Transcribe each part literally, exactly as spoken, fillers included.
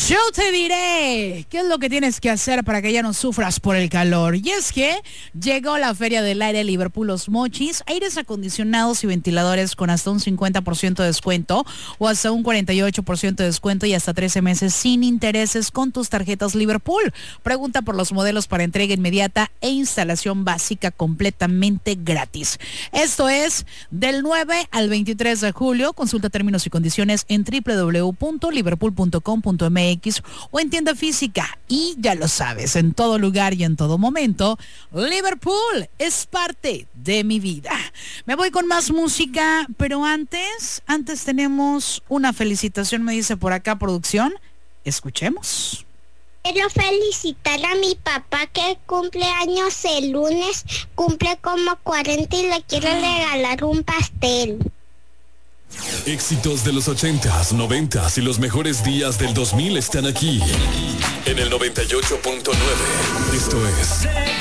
Yo te diré qué es lo que tienes que hacer para que ya no sufras por el calor. Y es que llegó la Feria del Aire Liverpool Los Mochis, aires acondicionados y ventiladores con hasta un cincuenta por ciento de descuento o hasta un cuarenta y ocho por ciento de descuento y hasta trece meses sin intereses con tus tarjetas Liverpool. Pregunta por los modelos para entrega inmediata e instalación básica completamente gratis. Esto es del nueve al veintitrés de julio. Consulta términos y condiciones en doble u doble u doble u punto liverpool punto com punto m x o en tienda física. Y ya lo sabes, en todo lugar y en todo momento, Liverpool es parte de mi vida. Me voy con más música, pero antes, antes tenemos una felicitación, me dice por acá producción. Escuchemos. Quiero felicitar a mi papá que cumple años el lunes, cumple como cuarenta y le quiero regalar un pastel. Éxitos de los ochentas, noventas y los mejores días del dos mil están aquí en el noventa y ocho punto nueve. Esto es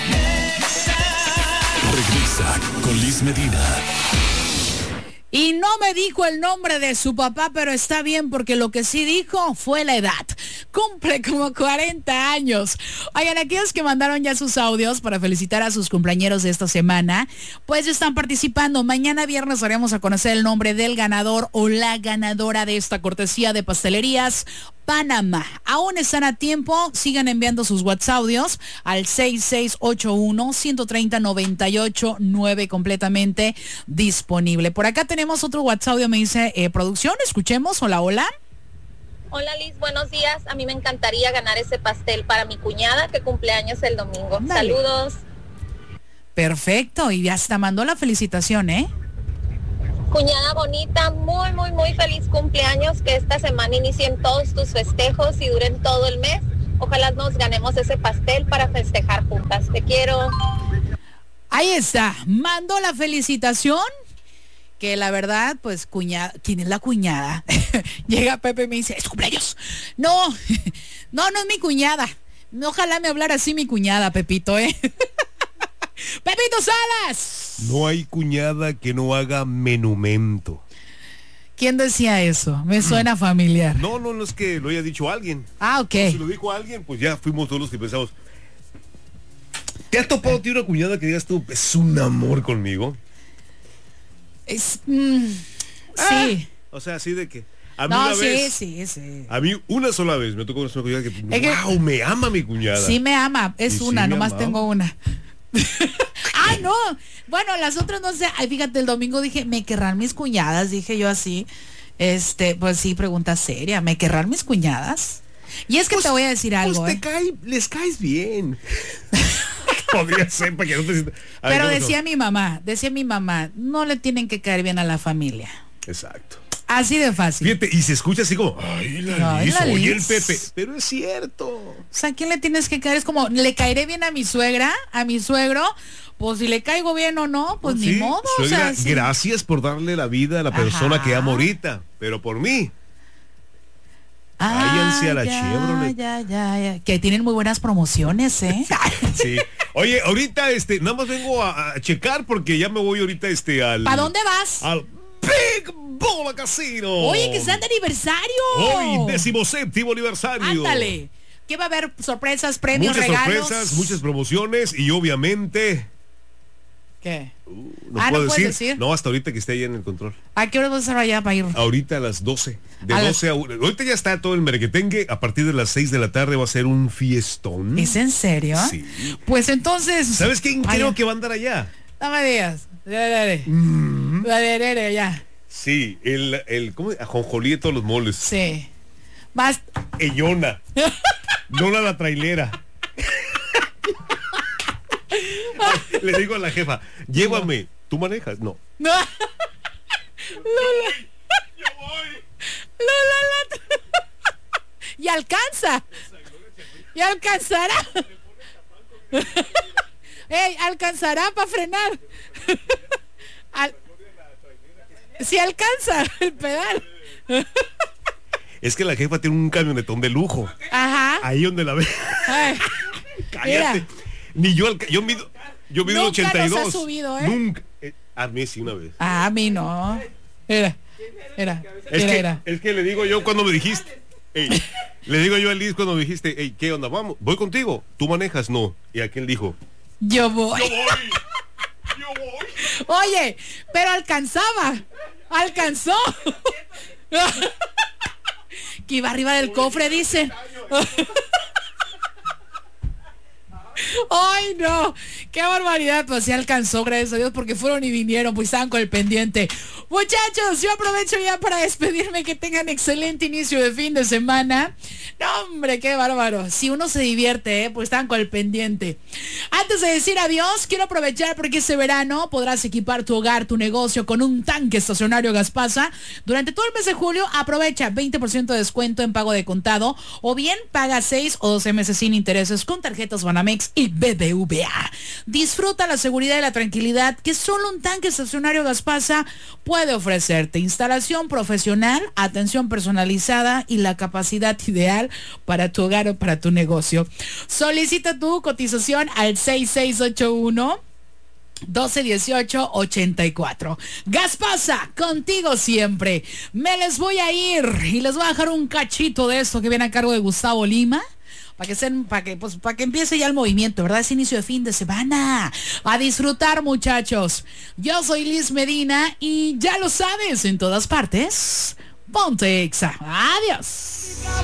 Regresa con Liz Medina. Y no me dijo el nombre de su papá, pero está bien porque lo que sí dijo fue la edad. Cumple como cuarenta años. Oigan, aquellos que mandaron ya sus audios para felicitar a sus cumpleañeros de esta semana, pues ya están participando. Mañana viernes haremos a conocer el nombre del ganador o la ganadora de esta cortesía de Pastelerías Panamá. Aún están a tiempo, sigan enviando sus WhatsApp audios al seis seis ocho uno, uno tres cero, nueve ocho nueve, completamente disponible. Por acá tenemos otro WhatsApp audio, me dice eh, producción, escuchemos. Hola, hola. Hola Liz, buenos días. A mí me encantaría ganar ese pastel para mi cuñada que cumpleaños el domingo. Dale. Saludos. Perfecto, y ya hasta mandó la felicitación, ¿eh? Cuñada bonita, muy, muy, muy feliz cumpleaños, que esta semana inicien todos tus festejos y duren todo el mes. Ojalá nos ganemos ese pastel para festejar juntas. Te quiero. Ahí está, mandó la felicitación, que la verdad, pues, cuñada, ¿quién es la cuñada? Llega Pepe y me dice, ¿es tu cumpleaños? No, no, no es mi cuñada. Ojalá me hablara así mi cuñada, Pepito, ¿eh? ¡Pepito Salas! No hay cuñada que no haga menumento. ¿Quién decía eso? Me suena familiar. No, no, no es que lo haya dicho alguien. Ah, ok. No, si lo dijo alguien, pues ya fuimos todos los que pensamos. ¿Te has topado tío, una cuñada que digas tú, es un amor conmigo? Es... Mm, ah, sí. O sea, así de que... A mí no, una sí, vez, sí, sí. A mí una sola vez me tocó una cuñada que, es que wow, me ama mi cuñada. Sí me ama, es y una, sí nomás amaba. tengo una. Ah, no. Bueno, las otras no sé. Ay, fíjate, el domingo dije, ¿me querrán mis cuñadas? Dije yo así. Este, pues sí, pregunta seria. ¿Me querrán mis cuñadas? Y es que pues, te voy a decir algo, pues ¿eh? te cae, les caes bien. Podría ser para que no te sientas... Pero no, decía no. mi mamá, decía mi mamá, no le tienen que caer bien a la familia. Exacto. Así de fácil. Fíjate, y se escucha así como, ay, la Liz, la oye el Pepe. Pero es cierto. O sea, ¿a quién le tienes que caer? Es como, ¿le caeré bien a mi suegra? ¿A mi suegro? Pues si le caigo bien o no, pues sí, ni modo. Suegra, o sea, sí. Gracias por darle la vida a la persona Ajá. que amo ahorita. Pero por mí. Ah, váyanse a la ya, Chevrolet. Ya, ya, ya. Que tienen muy buenas promociones, ¿eh? Sí. Oye, ahorita este, nada más vengo a, a checar porque ya me voy ahorita este al. ¿Para dónde vas? Al Big Bola Casino. Oye, que están de aniversario. Hoy, decimoséptimo aniversario. Ándale. ¿Qué va a haber? Sorpresas, premios, muchas regalos. Muchas sorpresas, muchas promociones y obviamente. ¿Qué? Uh, no ah, puedo ¿no decir? puedes decir? No, hasta ahorita que esté ahí en el control. ¿A qué hora vas a estar allá para ir? Ahorita a las doce. De a doce las... a una. Ahorita ya está todo el merequetengue. A partir de las seis de la tarde va a ser un fiestón. ¿Es en serio? Sí. Pues entonces. ¿Sabes quién Vaya. creo que va a andar allá? No me digas. Dale, dale. Mm. Dale, dale, ya. Sí, el, el, ¿cómo? Ajonjolí de todos los moles. Sí. Vas. Ellona. Lola la trailera. Le digo a la jefa, llévame. ¿Tú manejas? No. No. Lola. Yo voy. Lola la... Y alcanza. Y alcanzará. Ey, alcanzará para frenar. Al... Si alcanza el pedal. Es que la jefa tiene un camionetón de lujo. Ajá. Ahí donde la ve. Ay, cállate. Mira. Ni yo alca... yo mido yo mido Nunca ochenta y dos. nos ha subido, ¿eh? Nunca. Eh, a mí sí una vez. Ah, a mí no. Era. Era. Es era, que era. es que le digo yo cuando me dijiste Ey, le digo yo a Liz cuando me dijiste, hey, ¿qué onda? Vamos, voy contigo. ¿Tú manejas? No. Y aquel dijo, Yo voy. yo voy. Yo voy. Oye, pero alcanzaba. Alcanzó. Que iba arriba del cofre, dice. ¡Ay, no! ¡Qué barbaridad! Pues sí alcanzó, gracias a Dios, porque fueron y vinieron, pues estaban con el pendiente. Muchachos, yo aprovecho ya para despedirme, que tengan excelente inicio de fin de semana. No, hombre, qué bárbaro. Si uno se divierte, ¿eh? Pues estaban con el pendiente. Antes de decir adiós, quiero aprovechar porque este verano podrás equipar tu hogar, tu negocio con un tanque estacionario Gaspasa. Durante todo el mes de julio, aprovecha veinte por ciento de descuento en pago de contado, o bien paga seis o doce meses sin intereses con tarjetas Banamex y B B V A. Disfruta la seguridad y la tranquilidad que solo un tanque estacionario Gaspasa puede ofrecerte. Instalación profesional, atención personalizada y la capacidad ideal para tu hogar o para tu negocio. Solicita tu cotización al seis seis ocho uno doce dieciocho ochenta y cuatro. Gaspasa, contigo siempre. Me les voy a ir y les voy a dejar un cachito de esto que viene a cargo de Gustavo Lima. Para que, sean, para, que, pues, para que empiece ya el movimiento, ¿verdad? Es inicio de fin de semana. A disfrutar, muchachos. Yo soy Liz Medina y ya lo sabes, en todas partes, ponte Exa. Adiós.